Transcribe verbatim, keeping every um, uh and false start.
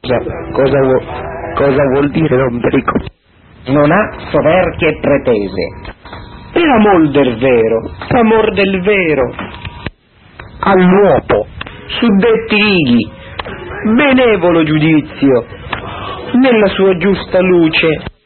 Cosa, vuol, cosa vuol dire lombrico? Non ha soverchie pretese. E l'amor del vero, l'amor del vero. All'uopo, suddetti righi, benevolo giudizio, nella sua giusta luce.